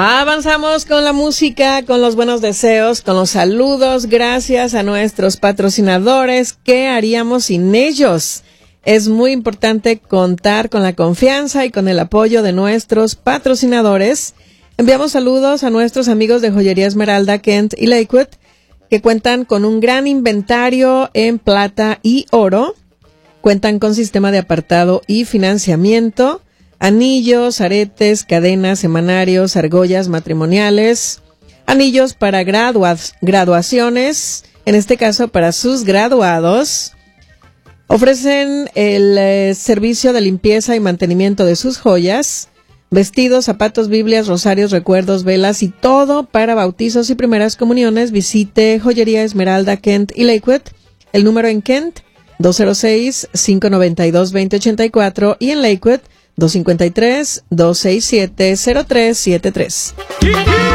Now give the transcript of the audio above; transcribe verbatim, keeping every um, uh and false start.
Avanzamos con la música, con los buenos deseos, con los saludos. Gracias a nuestros patrocinadores. ¿Qué haríamos sin ellos? Es muy importante contar con la confianza y con el apoyo de nuestros patrocinadores. Enviamos saludos a nuestros amigos de Joyería Esmeralda, Kent y Lakewood, que cuentan con un gran inventario en plata y oro. Cuentan con sistema de apartado y financiamiento, anillos, aretes, cadenas, semanarios, argollas matrimoniales, anillos para gradua- graduaciones, en este caso para sus graduados. Ofrecen el eh, servicio de limpieza y mantenimiento de sus joyas, vestidos, zapatos, Biblias, rosarios, recuerdos, velas y todo para bautizos y primeras comuniones. Visite Joyería Esmeralda, Kent y Lakewood. El número en Kent, dos cero seis, cinco nueve dos, dos cero ocho cuatro y en Lakewood, dos cinco tres, dos seis siete, cero tres siete tres.